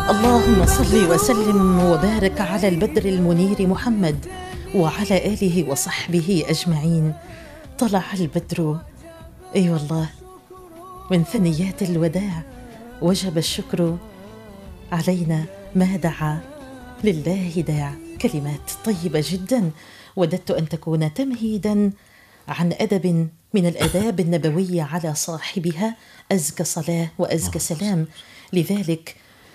اللهم صل وسلم وبارك على البدر المنير محمد وعلى آله وصحبه أجمعين. طلع البدر أي والله من ثنيات الوداع، وجب الشكر علينا ما دعا لله داع. كلمات طيبة جدا وددت أن تكون تمهيدا عن أدب من الآداب النبوية على صاحبها أزكى صلاة وأزكى سلام. لذلك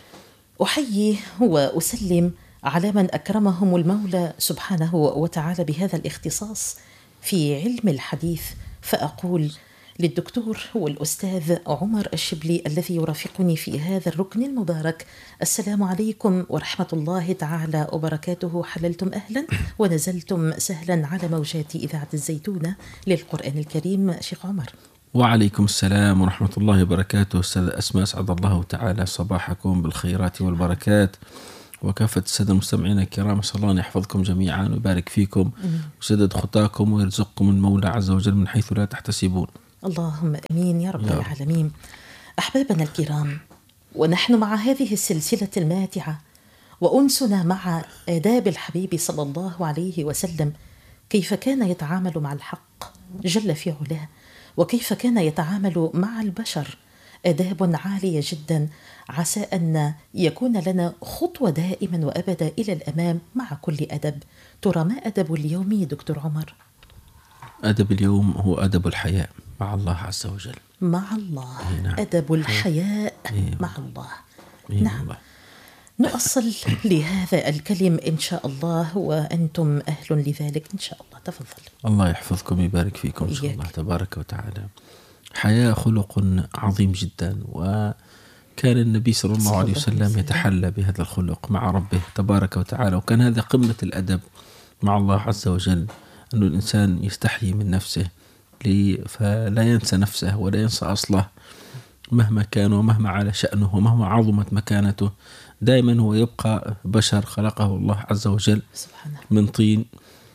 أحيي وأسلم على من أكرمهم المولى سبحانه وتعالى بهذا الاختصاص في علم الحديث، فأقول للدكتور والأستاذ عمر الشبلي الذي يرافقني في هذا الركن المبارك: السلام عليكم ورحمة الله تعالى وبركاته. حللتم أهلا ونزلتم سهلا على موجات إذاعة الزيتونة للقرآن الكريم. شيخ عمر. وعليكم السلام ورحمة الله وبركاته. أستاذ أسماء، أسعد الله تعالى صباحكم بالخيرات والبركات، وكافة السادة المستمعين الكرام، أسأل الله أن يحفظكم جميعا ويبارك فيكم وسدد خطاكم ويرزقكم المولى عز وجل من حيث لا تحتسبون. اللهم أمين يا رب العالمين. أحبابنا الكرام، ونحن مع هذه السلسلة الماتعة وأنسنا مع آداب الحبيب صلى الله عليه وسلم، كيف كان يتعامل مع الحق جل في علاه، وكيف كان يتعامل مع البشر. آداب عالية جدا، عسى أن يكون لنا خطوة دائما وأبدا إلى الأمام مع كل أدب. ترى ما أدب اليوم دكتور عمر؟ أدب اليوم هو أدب الحياء مع الله عز وجل. مع الله. نعم. أدب الحياء مع الله. نعم الله. نؤصل لهذا الكلم إن شاء الله، وأنتم أهل لذلك إن شاء الله. تفضل. الله يحفظكم ويبارك فيكم إن شاء الله تبارك وتعالى. حياء خلق عظيم جدا، وكان النبي صلى الله عليه وسلم يتحلى بهذا الخلق مع ربه تبارك وتعالى، وكان هذا قمة الأدب مع الله عز وجل، أن الإنسان يستحيي من نفسه فلا ينسى نفسه ولا ينسى أصله مهما كان ومهما على شأنه ومهما عظمت مكانته. دائما هو يبقى بشر خلقه الله عز وجل من طين،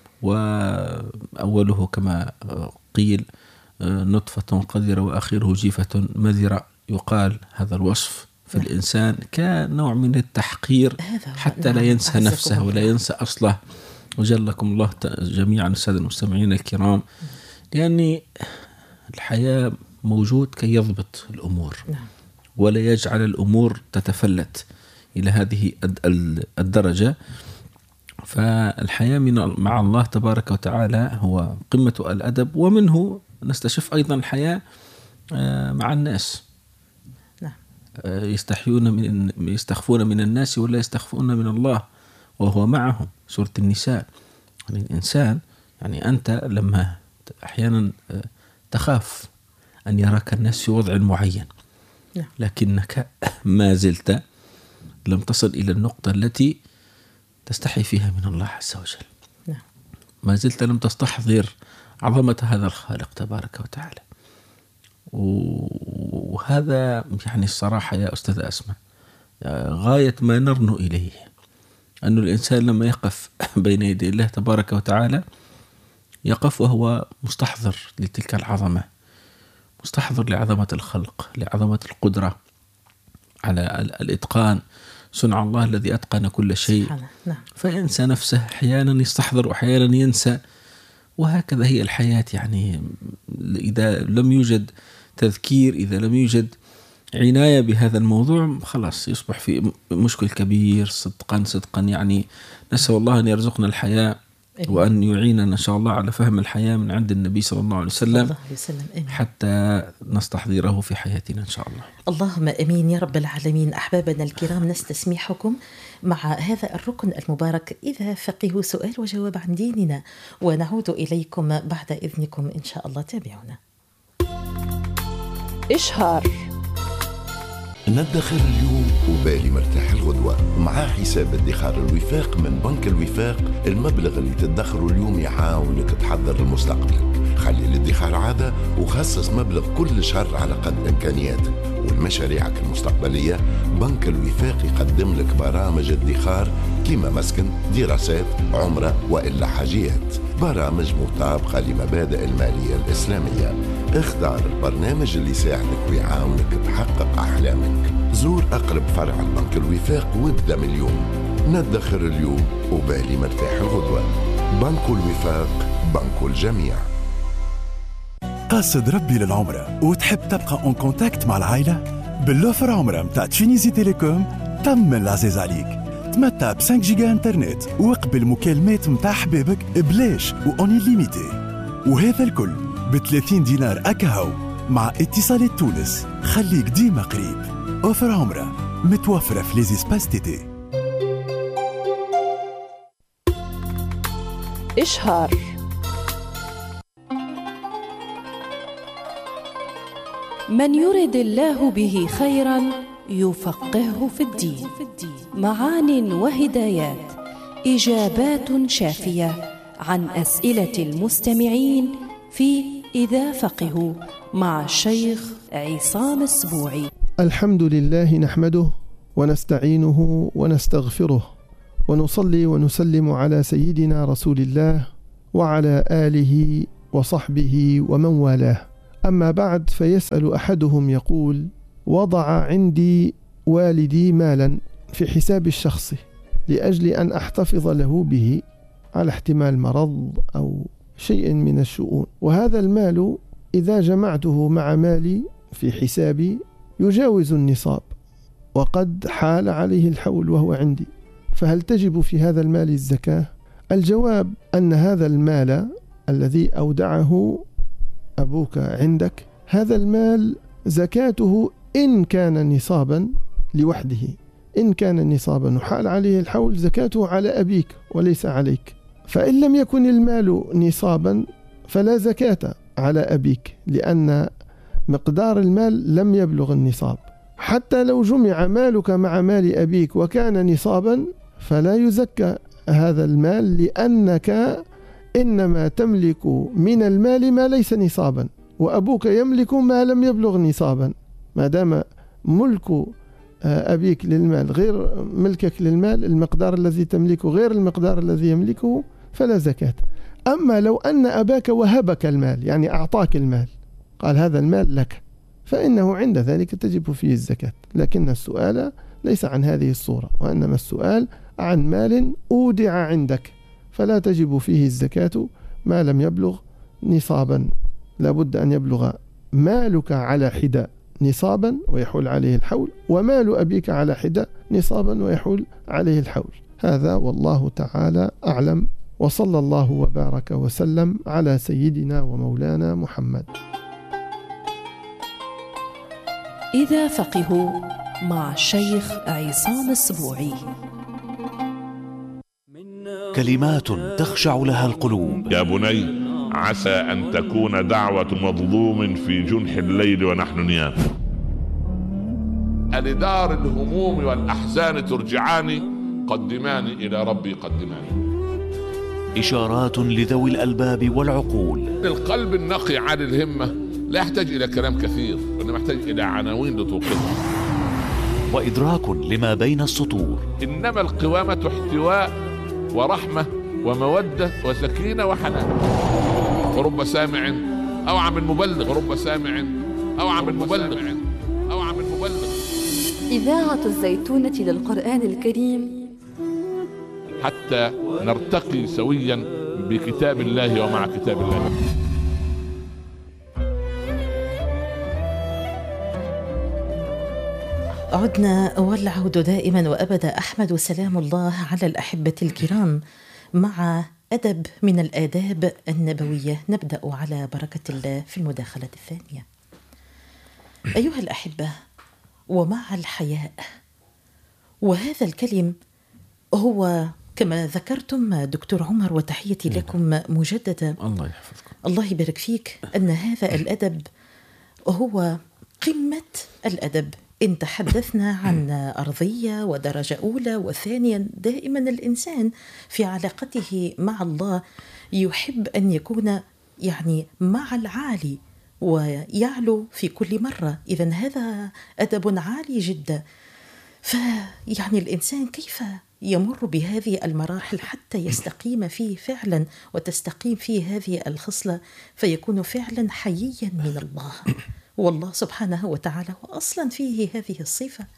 وأوله كما قيل نطفة قذرة وآخره جيفة مذرة. يقال هذا الوصف في الإنسان كنوع من التحقير حتى لا ينسى نفسه ولا ينسى أصله. وجلكم الله جميعا السادة المستمعين الكرام، لأن الحياة موجود كي يضبط الأمور ولا يجعل الأمور تتفلت إلى هذه الدرجة. فالحياة مع الله تبارك وتعالى هو قمة الأدب، ومنه نستشف أيضا الحياة مع الناس. يستخفون من الناس ولا يستخفون من الله وهو معهم. سورة النساء. يعني الإنسان، يعني أنت لما أحيانا تخاف أن يراك الناس في وضع معين، لكنك ما زلت لم تصل إلى النقطة التي تستحي فيها من الله عز وجل. ما زلت لم تستحضر عظمة هذا الخالق تبارك وتعالى. وهذا يعني الصراحة يا أستاذ أسماء غاية ما نرنو إليه، أن الإنسان لما يقف بين يدي الله تبارك وتعالى يقف وهو مستحضر لتلك العظمة، مستحضر لعظمة الخلق، لعظمة القدرة على الإتقان، صنع الله الذي أتقن كل شيء. فينسى نفسه أحيانا، يستحضر أحيانا ينسى، وهكذا هي الحياة. يعني إذا لم يوجد تذكير، إذا لم يوجد عناية بهذا الموضوع، خلاص يصبح في مشكل كبير صدقا. يعني نسأل الله أن يرزقنا الحياة وأن يعيننا إن شاء الله على فهم الحياة من عند النبي صلى الله عليه وسلم حتى نستحضره في حياتنا إن شاء الله. اللهم أمين يا رب العالمين. أحبابنا الكرام، نستسمحكم مع هذا الركن المبارك إذا فقه سؤال وجواب عن ديننا، ونعود إليكم بعد إذنكم إن شاء الله. تابعونا. إشهار. ندخر اليوم وبالي مرتاح الغدوة. مع حساب ادخار الوفاق من بنك الوفاق، المبلغ اللي تدخره اليوم يعاونك تحضر لمستقبلك. خلي الادخار عادة وخصص مبلغ كل شهر على قد إمكانياتك. والمشاريعك المستقبلية بنك الوفاق يقدم لك برامج ادخار كيما مسكن، دراسات، عمرة وإلا حاجيات. برامج مطابقة لمبادئ المالية الإسلامية. اختار البرنامج اللي يساعدك ويعاونك تحقق أحلامك. زور أقرب فرع البنك الوفاق وابدأ من اليوم. ندخر اليوم وبالي مرتاح الغدوة. بنك الوفاق، بنك الجميع. قاصد ربي للعمرة وتحب تبقى اون كونتاكت مع العائلة؟ باللوفر عمرة متاع تشينيزي تيليكوم طمن العزيز عليك. تمتع ب 5 جيجا انترنت وقبل مكالمات متاع حبابك بلاش وأوني ليميتي، وهذا الكل ب30 دينار أكاهو مع اتصالات تونس. خليك ديما قريب. اوفر عمرة متوفرة في ليزيسباس تيتي. إشهار. من يرد الله به خيرا يفقهه في الدين. معان وهدايات، إجابات شافية عن أسئلة المستمعين في إذا فقهوا مع الشيخ عصام السبوعي. الحمد لله نحمده ونستعينه ونستغفره ونصلي ونسلم على سيدنا رسول الله وعلى آله وصحبه ومن والاه. أما بعد، فيسأل أحدهم يقول: وضع عندي والدي مالا في حساب الشخصي لأجل أن أحتفظ له به على احتمال مرض أو شيء من الشؤون، وهذا المال إذا جمعته مع مالي في حسابي يجاوز النصاب وقد حال عليه الحول وهو عندي، فهل تجب في هذا المال الزكاة؟ الجواب أن هذا المال الذي أودعه أبوك عندك، هذا المال زكاته إن كان نصابا لوحده، إن كان نصابا وحال عليه الحول زكاته على أبيك وليس عليك. فإن لم يكن المال نصابا فلا زكاة على أبيك، لأن مقدار المال لم يبلغ النصاب. حتى لو جمع مالك مع مال أبيك وكان نصابا فلا يزكى هذا المال، لأنك إنما تملك من المال ما ليس نصابا، وأبوك يملك ما لم يبلغ نصابا. ما دام ملك أبيك للمال غير ملكك للمال، المقدار الذي تملكه غير المقدار الذي يملكه، فلا زكاة. أما لو أن أباك وهبك المال، يعني أعطاك المال، قال هذا المال لك، فإنه عند ذلك تجب فيه الزكاة. لكن السؤال ليس عن هذه الصورة، وإنما السؤال عن مال أودع عندك، فلا تجب فيه الزكاة ما لم يبلغ نصابا. لابد أن يبلغ مالك على حدة نصابا ويحول عليه الحول، ومال أبيك على حدة نصابا ويحول عليه الحول. هذا والله تعالى أعلم، وصلى الله وبارك وسلم على سيدنا ومولانا محمد. إذا فقهوا مع الشيخ عصام السبوعي. كلمات تخشع لها القلوب. يا بني، عسى أن تكون دعوة مظلوم في جنح الليل ونحن نيام. ألدار الهموم والأحزان ترجعاني، قدماني إلى ربي قدماني. إشارات لذوي الألباب والعقول. القلب النقي عن الهمة لا يحتاج إلى كلام كثير، وإنما يحتاج إلى عناوين لتوقفها. وإدراك لما بين السطور. إنما القوامة احتواء ورحمة ومودة وسكينة وحنان. ورب سامع أوعى من مبلغ، ورب سامع أوعى من مبلغ، أوعى من مبلغ. إذاعة الزيتونة للقرآن الكريم، حتى نرتقي سويا بكتاب الله ومع كتاب الله. عدنا والعود دائما وأبدا. أحمد وسلام الله على الأحبة الكرام مع أدب من الآداب النبوية. نبدأ على بركة الله في المداخلة الثانية. أيها الأحبة، ومع الحياء، وهذا الكلم هو كما ذكرتم دكتور عمر، وتحيتي لكم مجددا. الله يحفظكم. الله يبارك فيك. أن هذا الأدب هو قمة الأدب. إن تحدثنا عن أرضية ودرجة أولى وثانيا، دائما الإنسان في علاقته مع الله يحب أن يكون يعني مع العالي ويعلو في كل مرة. إذن هذا أدب عالي جدا. فيعني الإنسان كيف يمر بهذه المراحل حتى يستقيم فيه فعلا، وتستقيم فيه هذه الخصلة، فيكون فعلا حييا من الله. والله سبحانه وتعالى هو أصلا فيه هذه الصفة،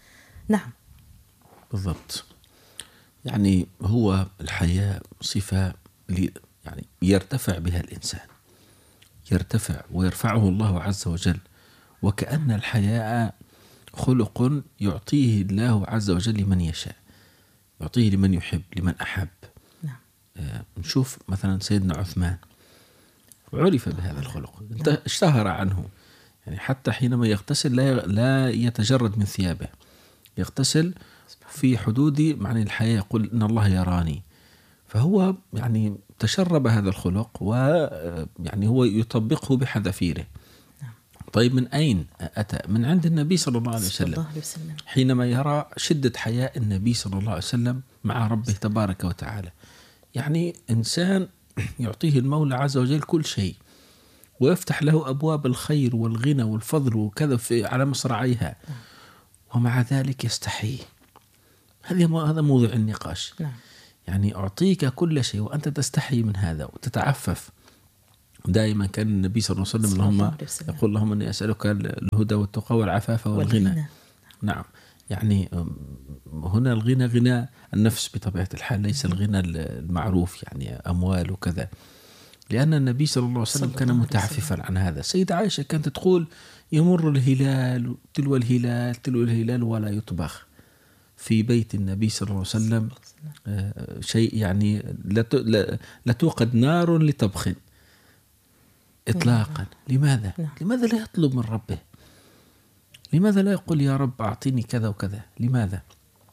نعم بالضبط. يعني هو الحياء صفة يعني يرتفع بها الإنسان، يرتفع ويرفعه الله عز وجل، وكأن الحياء خلق يعطيه الله عز وجل لمن يشاء، يعطيه لمن يحب لمن أحب. نعم. نشوف مثلا سيدنا عثمان عرف بهذا الخلق، اشتهر عنه، يعني حتى حينما يغتسل لا يتجرد من ثيابه، يغتسل في حدود معنى الحياة، يقول إن الله يراني. فهو يعني تشرب هذا الخلق، ويعني هو يطبقه بحذافيره. طيب من أين أتى؟ من عند النبي صلى الله عليه وسلم، حينما يرى شدة حياء النبي صلى الله عليه وسلم مع ربه تبارك وتعالى. يعني إنسان يعطيه المولى عز وجل كل شيء، ويفتح له أبواب الخير والغنى والفضل وكذا على مصراعيها، ومع ذلك يستحي. هذا موضوع النقاش. يعني أعطيك كل شيء وأنت تستحي من هذا وتتعفف. دائما كان النبي صلى الله عليه وسلم اللهم يقول اللهم إني أسألك الهدى والتقى والعفاف والغنى. نعم. يعني هنا الغنى غنى النفس بطبيعة الحال، ليس الغنى المعروف يعني أموال وكذا، لأن النبي صلى الله عليه وسلم كان متعففا عن هذا. سيدة عائشة كانت تقول يمر الهلال تلو الهلال تلو الهلال ولا يطبخ في بيت النبي صلى الله عليه وسلم شيء، يعني لا توقد نار لطبخ إطلاقا. لماذا؟ لماذا لا يطلب من ربه؟ لماذا لا يقول يا رب أعطيني كذا وكذا؟ لماذا؟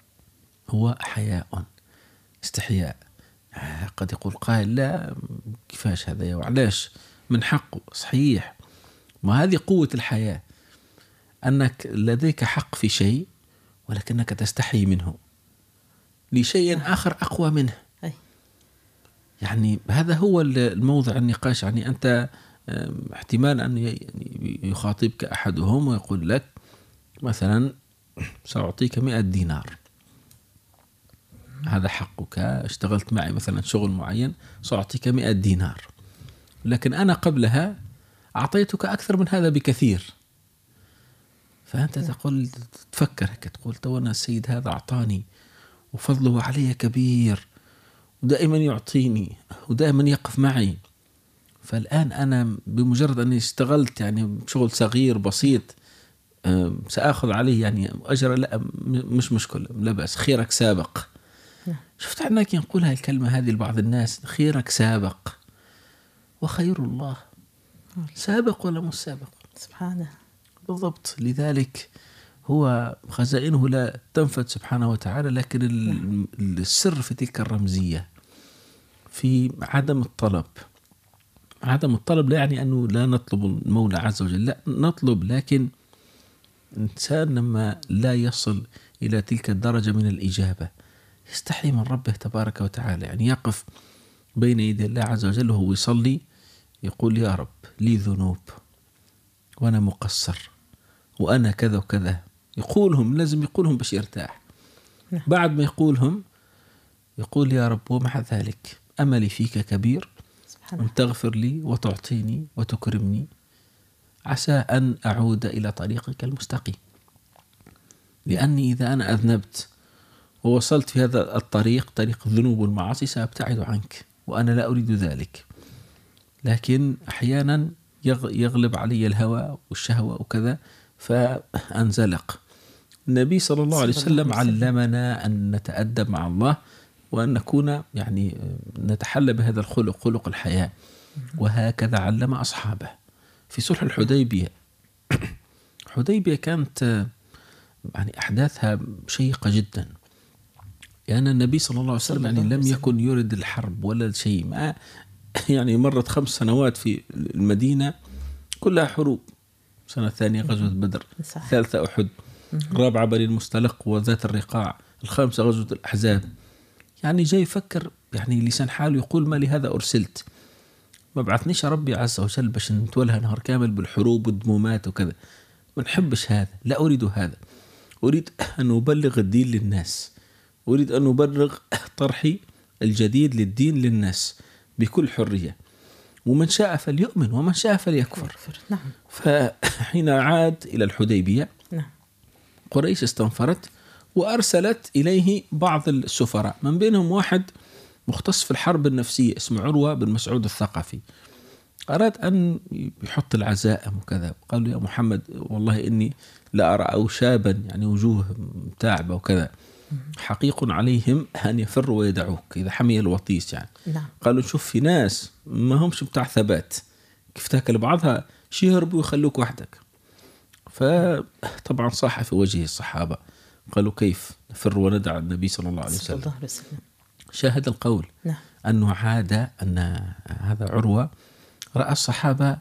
هو حياء، استحياء. قد يقول قائل لا كيفاش هذا، وعلاش من حقه؟ صحيح، ما هذه قوة الحياة، أنك لديك حق في شيء ولكنك تستحي منه لشيء آخر أقوى منه. يعني هذا هو الموضع النقاش. يعني أنت احتمال أن يخاطبك أحدهم ويقول لك مثلا سأعطيك 100 دينار، هذا حقك، اشتغلت معي مثلا شغل معين سأعطيك 100 دينار، لكن أنا قبلها أعطيتك أكثر من هذا بكثير. فأنت تقول تفكر هيك، تقول تونا السيد هذا أعطاني وفضله علي كبير ودائما يعطيني ودائما يقف معي، فالآن أنا بمجرد أني اشتغلت يعني شغل صغير بسيط سأخذ عليه يعني أجر، لا مش مشكلة، لا بأس، خيرك سابق. شفت عنا كي نقول هاي الكلمة هذه لبعض الناس، خيرك سابق وخير الله سابق ولا مش سابق؟ سبحانه. بالضبط. لذلك هو خزائنه لا تنفد سبحانه وتعالى، لكن السر في تلك الرمزية، في عدم الطلب. عدم الطلب لا يعني أنه لا نطلب المولى عز وجل، لا نطلب، لكن الإنسان لما لا يصل إلى تلك الدرجة من الإجابة يستحي من ربه تبارك وتعالى. يعني يقف بين يدي الله عز وجل وهو يصلي يقول يا رب لي ذنوب وأنا مقصر وأنا كذا وكذا، يقولهم لازم يقولهم باش يرتاح. بعد ما يقولهم يقول يا رب ومع ذلك أملي فيك كبير، أن تغفر لي وتعطيني وتكرمني، عسى أن أعود إلى طريقك المستقيم، لأني إذا أنا أذنبت ووصلت في هذا الطريق، طريق الذنوب والمعاصي، سأبتعد عنك وأنا لا أريد ذلك. لكن أحيانا يغلب علي الهوى والشهوة وكذا فأنزلق. النبي صلى الله عليه وسلم علمنا أن نتأدب مع الله وأن نكون يعني نتحلى بهذا الخلق، خلق الحياة، وهكذا علم أصحابه في صلح الحديبية. حديبية كانت يعني أحداثها شيقة جدا، لأن النبي صلى الله عليه وسلم يعني لم يكن يريد الحرب ولا شيء، ما يعني مرت 5 سنوات في المدينة كلها حروب. سنة الثانية غزوة بدر، الثالثة أحد، الرابعة بني المستلق وذات الرقاع، الخامسة غزوة الأحزاب. يعني جاي يفكر يعني لسان حاله يقول ما لهذا أرسلت، ما بعثنيش ربي عز وجل باش نتولها نهار كامل بالحروب والدمومات وكذا، ما نحبش هذا، لا أريد هذا. أريد أن أبلغ الدين للناس، أريد أن أبلغ طرحي الجديد للدين للناس بكل حرية، ومن شاء فليؤمن ومن شاء فليكفر. فحين عاد إلى الحديبية قريش استنفرت وأرسلت إليه بعض السفراء، من بينهم واحد مختص في الحرب النفسية اسمه عروة بن مسعود الثقفي. أراد أن يحط العزائم وكذا، قال يا محمد والله إني لا أرى أو شابا يعني وجوه تعبة وكذا، حقيق عليهم أن يفروا ويدعوك إذا حمي الوطيس يعني. نعم. قالوا شوف في ناس ما همش بتاع ثبات، كيف تاكل بعضها شي يهربوا ويخلوك وحدك. فطبعا صاح في وجه الصحابة، قالوا كيف نفر وندع النبي صلى الله عليه وسلم. شاهد القول. نعم. أنه عاد أن هذا عروة رأى الصحابة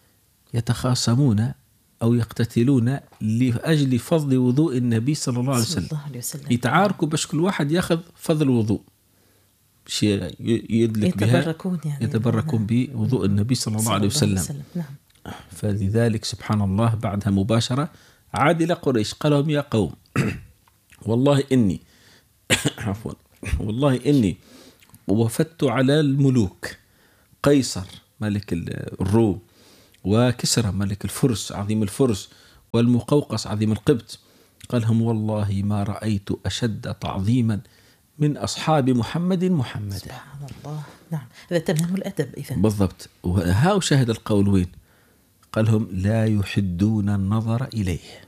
يتخاصمون أو يقتتلون لأجل فضل وضوء النبي صلى الله عليه وسلم. يتعاركوا باش كل واحد ياخذ فضل وضوء، شيء يدلك بها يتبركون بوضوء النبي صلى الله عليه وسلم. نعم. فلذلك سبحان الله بعدها مباشرة عاد إلى قريش، قال لهم يا قوم والله إني عفوا والله إني وفدت على الملوك، قيصر ملك الروم، وكسرى ملك الفرس عظيم الفرس، والمقوقس عظيم القبط، قال لهم والله ما رأيت أشد تعظيما من أصحاب محمد. سبحان الله. نعم، هذا تمام الأدب إذن. بالضبط. وها شاهد القول وين؟ قال لهم لا يحدون النظر إليه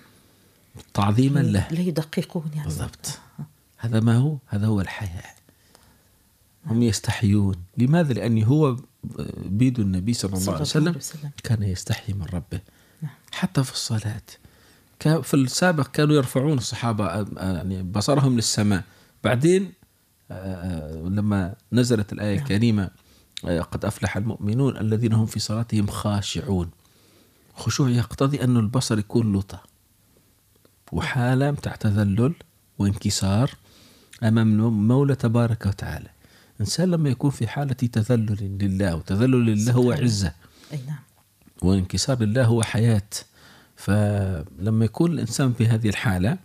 تعظيما له، لا يدققون يعني. بالضبط. هذا ما هو، هذا هو الحياة. هم يستحيون. لماذا؟ لأنه هو بيد النبي صلى الله عليه وسلم كان يستحي من ربه. حتى في الصلاة في السابق كانوا يرفعون الصحابة يعني بصرهم للسماء، بعدين لما نزلت الآية الكريمة قد أفلح المؤمنون الذين هم في صلاتهم خاشعون، خشوع يقتضي أن البصر يكون لطة وحالة تحت تذلل وانكسار أمام مولى تبارك وتعالى. إنسان لما يكون في حالة تذلل لله، وتذلل لله هو عزة، أي نعم، وانكسار لله هو حياة. فلما يكون الإنسان في هذه الحالة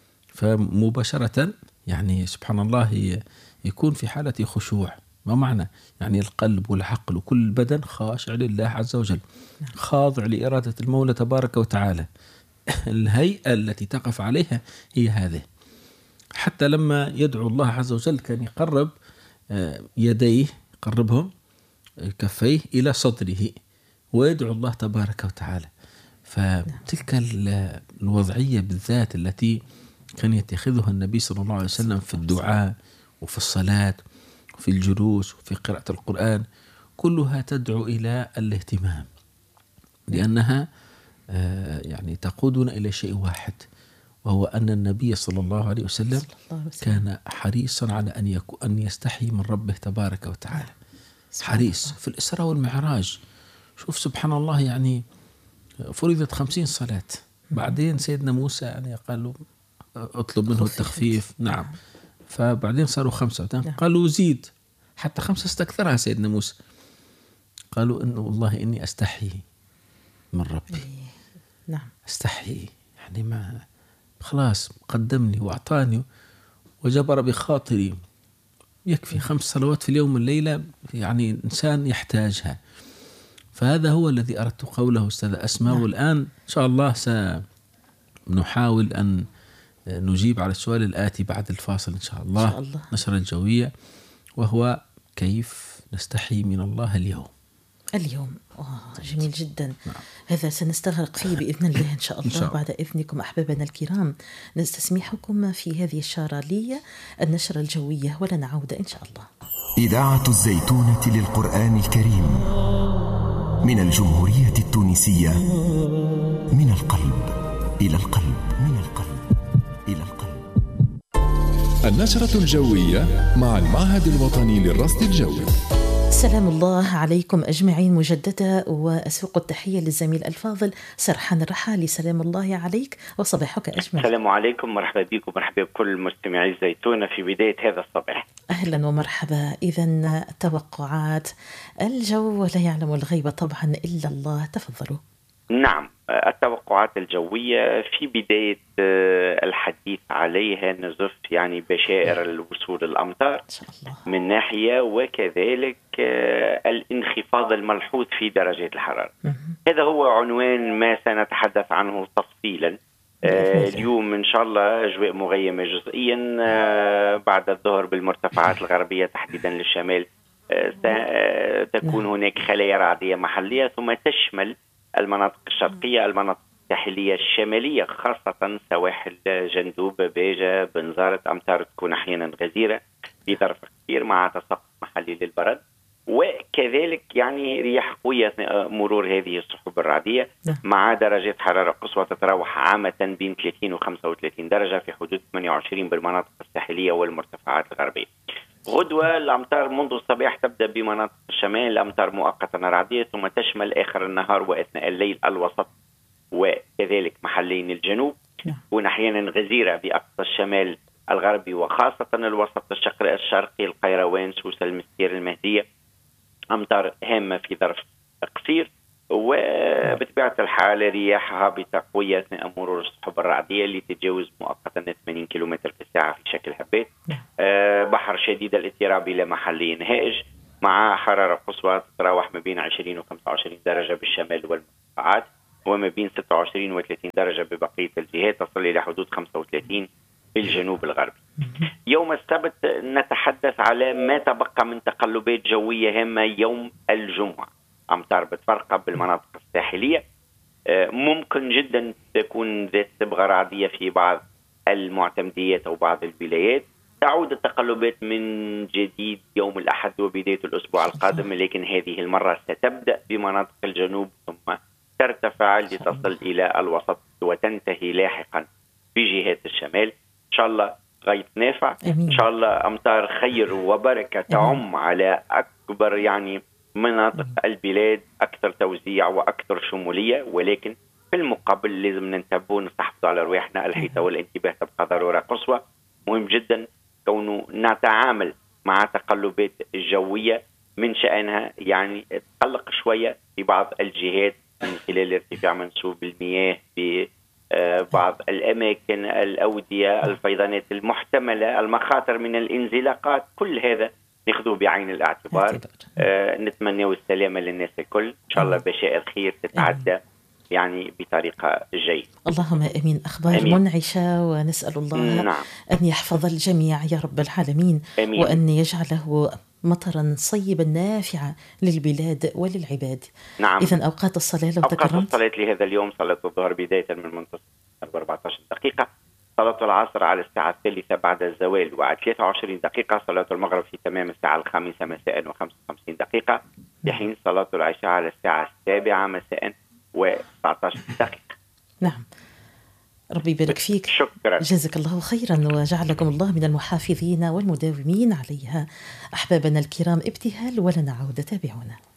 فمباشرة يعني سبحان الله يكون في حالة خشوع. ما معنى؟ يعني القلب والعقل وكل البدن خاشع لله عز وجل، خاضع لإرادة المولى تبارك وتعالى. الهيئة التي تقف عليها هي هذه. حتى لما يدعو الله عز وجل كان يقرب يديه، يقربهم كفيه إلى صدره ويدعو الله تبارك وتعالى. فتلك الوضعية بالذات التي كان يتخذها النبي صلى الله عليه وسلم في الدعاء وفي الصلاة وفي الجلوس وفي قراءة القرآن، كلها تدعو إلى الاهتمام، لأنها يعني تقودنا إلى شيء واحد، وهو أن النبي صلى الله عليه وسلم كان حريصا على أن يستحي من ربه تبارك وتعالى. حريص في الإسراء والمعراج. شوف سبحان الله، يعني فرضت 50 صلاة، بعدين سيدنا موسى يعني قال له اطلب منه التخفيف. نعم. فبعدين صاروا 5، قالوا زيد حتى 5، استكثرها سيدنا موسى. قالوا إنه والله إني أستحي من ربي. نعم، أستحي يعني ما خلاص قدمني وأعطاني وجبر بخاطري، يكفي 5 صلوات في اليوم والليلة، يعني إنسان يحتاجها. فهذا هو الذي أردت قوله أستاذ أسماء. والآن إن شاء الله سنحاول أن نجيب على السؤال الآتي بعد الفاصل إن شاء الله. نشرة الجوية، وهو كيف نستحي من الله اليوم. جميل جدا. هذا سنستغرق فيه بإذن الله إن شاء الله. بعد إذنكم أحبابنا الكرام نستسمحكم في هذه الشارلية النشرة الجوية، ولن عودة إن شاء الله. إذاعة الزيتونة للقرآن الكريم من الجمهورية التونسية، من القلب إلى القلب، من القلب إلى القلب. النشرة الجوية مع المعهد الوطني للرصد الجوي. سلام الله عليكم أجمعين مجددا، وأسوق التحية للزميل الفاضل سرحان الرحالي. سلام الله عليك وصباحك أجمل. السلام عليكم، مرحبا بكم، مرحبا بكل مستمعي الزيتونة في بداية هذا الصباح. أهلا ومرحبا. إذن توقعات الجو لا يعلم الغيب طبعا إلا الله، تفضلوا. نعم، التوقعات الجوية في بداية الحديث عليها نزف يعني بشائر الوصول الأمطار من ناحية، وكذلك الانخفاض الملحوظ في درجات الحرارة. هذا هو عنوان ما سنتحدث عنه تفصيلا اليوم إن شاء الله أجواء مغيمة جزئيا بعد الظهر بالمرتفعات الغربية تحديدا للشمال تكون هناك خلايا رعدية محلية ثم تشمل المناطق الشرقية، المناطق الساحلية الشمالية خاصة سواحل جندوب، باجة، بنزرت، أمطار تكون أحيانا غزيرة بظرف كبير مع تساقط محلي للبرد، وكذلك يعني رياح قوية أثناء مرور هذه السحب الرعدية مع درجات حرارة قصوى تتراوح عامة بين 30 و 35 درجة في حدود 28 بالمناطق الساحلية والمرتفعات الغربية. غدوة الأمطار منذ الصباح تبدأ بمناطق الشمال، الأمطار مؤقتا رعدية ثم تشمل آخر النهار وأثناء الليل الوسط وكذلك محلين الجنوب، تكون أحيانا غزيرة بأقصى الشمال الغربي وخاصة الوسط الشرقي، القيروان، سوسة، المستير، المهدية، أمطار هامة في ظرف قصير، وبطبيعة الحال رياح هابطة قوية أثناء مرور السحب الرعدية اللي تتجاوز مؤقتا 80 كم في الساعة في شكل هبات. بحر شديد الاضطراب إلى محلين هائج مع حرارة قصوى تتراوح ما بين 20 و 25 درجة بالشمال والمرتفعات، وما بين 26 و 30 درجة ببقية الجهات، تصل إلى حدود 35 في الجنوب الغربي. يوم السبت نتحدث على ما تبقى من تقلبات جوية هامة يوم الجمعة، أمطار بتفرقة بالمناطق الساحلية، ممكن جدا تكون ذات صبغة رعدية في بعض المعتمديات أو بعض الولايات. تعود التقلبات من جديد يوم الأحد وبداية الأسبوع القادم، لكن هذه المرة ستبدأ بمناطق الجنوب ثم ترتفع لتصل إلى الوسط وتنتهي لاحقا بجهات الشمال. إن شاء الله غيث نافع، إن شاء الله أمطار خير وبركة تعم على أكبر يعني مناطق البلاد، أكثر توزيع وأكثر شمولية، ولكن في المقابل لازم ننتبه ونستحفظ على رواحنا. الحيطة والانتباه تبقى ضرورة قصوى. مهم جدا كونه نتعامل مع تقلبات الجوية من شأنها يعني تقلق شوية في بعض الجهات من خلال ارتفاع منسوب المياه في بعض الأماكن، الأودية، الفيضانات المحتملة، المخاطر من الانزلاقات، كل هذا ناخذه بعين الاعتبار. نتمنى السلامة للناس الكل، إن شاء الله بشائر خير تتعدى يعني بطريقة جيدة. اللهم آمين. أخبار أمين. منعشة، ونسأل الله أن يحفظ الجميع يا رب العالمين، أمين. وأن يجعله مطرا صيبا نافعا للبلاد وللعباد. نعم. إذن أوقات الصلاة لو تكرمت. أوقات الصلاة لهذا اليوم: صلاة الظهر بداية من منتصف 14 دقيقة، صلاة العصر على الساعة 3 بعد الزوال و23 دقيقة، صلاة المغرب في تمام الساعة 5 مساء و55 دقيقة، في حين صلاة العشاء على الساعة 7 مساء و19 دقيقة. نعم، ربي يبارك فيك. شكرا، جزاك الله خيرا، وجعلكم الله من المحافظين والمداومين عليها. أحبابنا الكرام، ابتهال ولنا عودة، تابعونا.